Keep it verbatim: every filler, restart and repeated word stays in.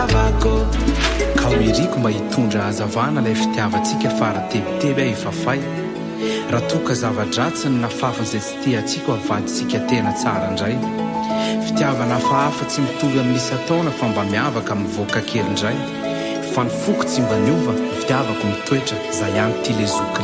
ka oiriko mba hitondra hazavana ilay fitiavantsika faratebiteby aho ifafay raha toka zava-dratsiny nafafan'izay tsy tiatsika avaditsika tena tsara indray fitiavana hafahafa tsy mitovy amin'ny isa-taona fa mba miavaka mivoaka kely indray fa ny foko tsy mba niova fitiavako mitoetra za ihany ty lezoky